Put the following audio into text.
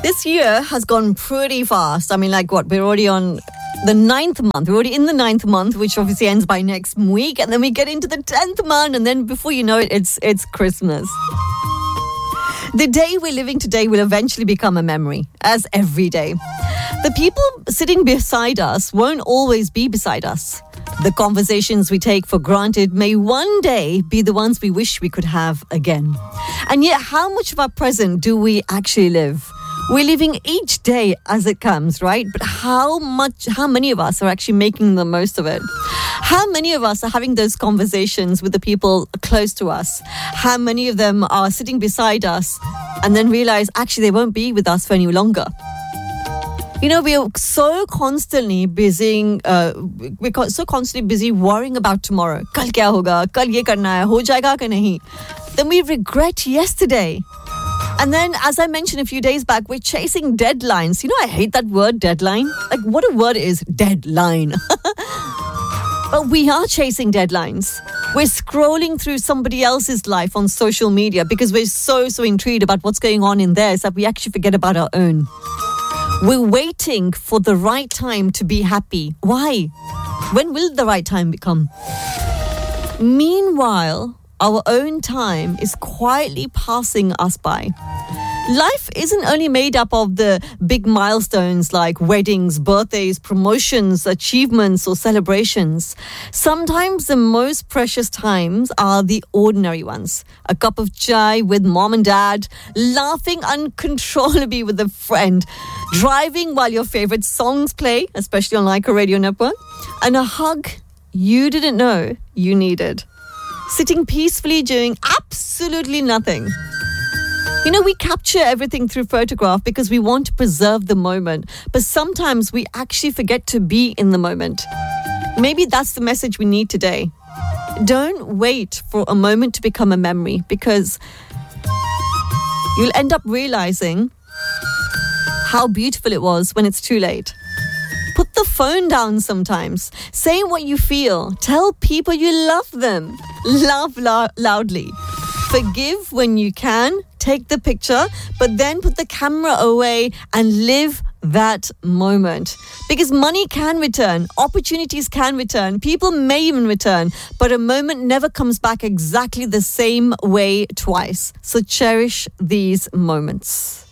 This year has gone pretty fast. I mean, like what? We're already on the 9th month. We're already in the 9th month, which obviously ends by next week. And then we get into the 10th month. And then before you know it, it's Christmas. The day we're living today will eventually become a memory, as every day. The people sitting beside us won't always be beside us. The conversations we take for granted may one day be the ones we wish we could have again. And yet, how much of our present do we actually live? We're living each day as it comes, right? But how many of us are actually making the most of it? How many of us are having those conversations with the people close to us? How many of them are sitting beside us and then realize actually they won't be with us for any longer? You know, we're so constantly busy. We're so constantly busy worrying about tomorrow. Kal kya hoga? Kal ye karna hai? Ho jayega ki nahi? Then we regret yesterday. And then, as I mentioned a few days back, we're chasing deadlines. You know, I hate that word, deadline. Like, what a word it is, deadline. But we are chasing deadlines. We're scrolling through somebody else's life on social media because we're so intrigued about what's going on in theirs that we actually forget about our own. We're waiting for the right time to be happy. Why? When will the right time come? Meanwhile, our own time is quietly passing us by. Life isn't only made up of the big milestones like weddings, birthdays, promotions, achievements, or celebrations. Sometimes the most precious times are the ordinary ones. A cup of chai with mom and dad, laughing uncontrollably with a friend, driving while your favorite songs play, especially on Leica Radio Network, and a hug you didn't know you needed. Sitting peacefully doing absolutely nothing. You know, we capture everything through photograph because we want to preserve the moment. But sometimes we actually forget to be in the moment. Maybe that's the message we need today. Don't wait for a moment to become a memory because you'll end up realizing how beautiful it was when it's too late. Put the phone down sometimes. Say what you feel. Tell people you love them. Laugh loudly. Forgive when you can. Take the picture, but then put the camera away and live that moment. Because money can return. Opportunities can return. People may even return. But a moment never comes back exactly the same way twice. So cherish these moments.